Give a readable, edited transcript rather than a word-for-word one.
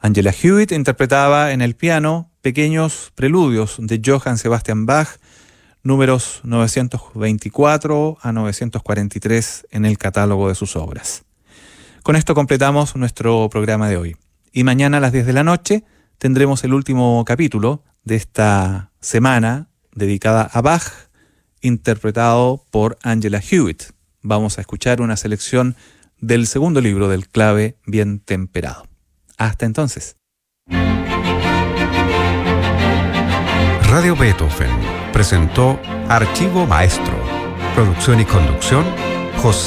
Angela Hewitt interpretaba en el piano pequeños preludios de Johann Sebastian Bach, números 924 a 943 en el catálogo de sus obras. Con esto completamos nuestro programa de hoy. Y mañana a las 10 de la noche tendremos el último capítulo de esta semana dedicada a Bach, interpretado por Angela Hewitt. Vamos a escuchar una selección del segundo libro del clave bien temperado. Hasta entonces. Radio Beethoven presentó Archivo Maestro, producción y conducción